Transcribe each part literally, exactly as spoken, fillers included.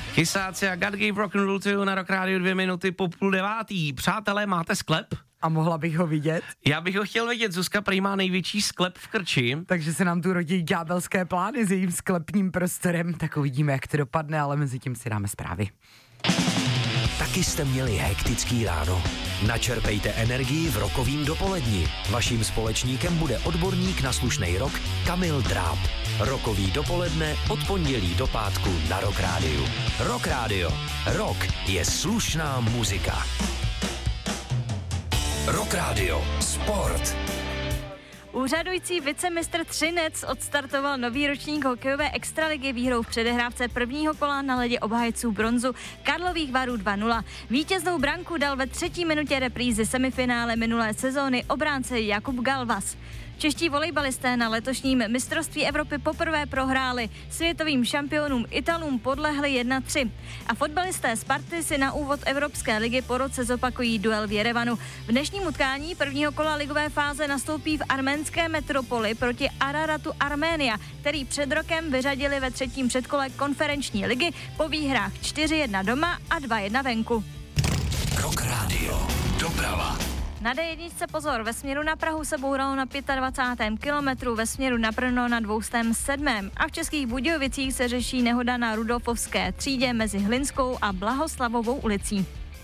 Chysáci a God Gave Rock and Roll to na Rock Radio dvě minuty po půl devátý. Přátelé, máte sklep? A mohla bych ho vidět? Já bych ho chtěl vidět. Zuzka prý má největší sklep v Krči. Takže se nám tu rodí ďábelské plány s jejím sklepním prostorem. Tak uvidíme, jak to dopadne, ale mezi tím si dáme zprávy. Taky jste měli hektický ráno. Načerpejte energii v rokovým dopoledni. Vaším společníkem bude odborník na slušnej rock Kamil Dráb. Rokový dopoledne od pondělí do pátku na Rock Radio. Rock Radio. Rock je slušná muzika. Rock Radio. Sport. Úřadující vicemistr Třinec odstartoval nový ročník hokejové extraligy výhrou v předehrávce prvního kola na ledě obhájců bronzu Karlových Varů dva nula. Vítěznou branku dal ve třetí minutě reprízy semifinále minulé sezóny obránce Jakub Galvas. Čeští volejbalisté na letošním mistrovství Evropy poprvé prohráli. Světovým šampionům Italům podlehli jedna tři. A fotbalisté Sparty si na úvod Evropské ligy po roce zopakují duel v Jerevanu. V dnešním utkání prvního kola ligové fáze nastoupí v arménské metropoli proti Araratu Arménia, který před rokem vyřadili ve třetím předkole konferenční ligy po výhrách čtyři jedna doma a dva jedna venku. Rock Radio. Doprava. Na dé jedna pozor, ve směru na Prahu se bouralo na dvacátém pátém kilometru, ve směru na Brno na dvě stě sedm. A v Českých Budějovicích se řeší nehoda na Rudolfovské třídě mezi Hlinskou a Blahoslavovou ulicí.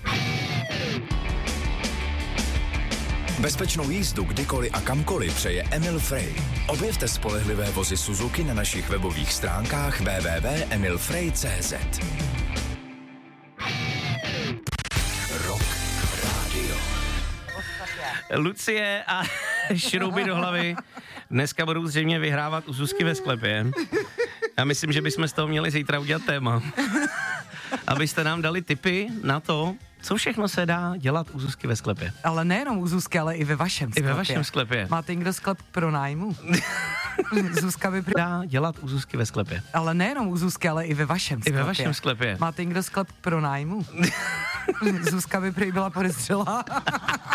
Bezpečnou jízdu kdykoliv a kamkoliv přeje Emil Frey. Objevte spolehlivé vozy Suzuki na našich webových stránkách w w w tečka emil frey tečka c z. Rock Radio. Lucie a šrouby do hlavy dneska budou zřejmě vyhrávat u Zuzky ve sklepě. Já myslím, že bychom z toho měli zítra udělat téma. Abyste nám dali tipy na to, co všechno se dá dělat u Zuzky ve sklepě. Ale nejenom u Zuzky, ale i ve vašem sklepě. I ve vašem sklepě. Máte někdo sklep pro nájmu? Zuzka by... Dá dělat u Zuzky ve sklepě. Ale nejenom u Zuzky, ale i ve vašem sklepě. I ve vašem sklepě. Máte někdo sklep pro nájmu? Zuzka by prý byla podezřelá.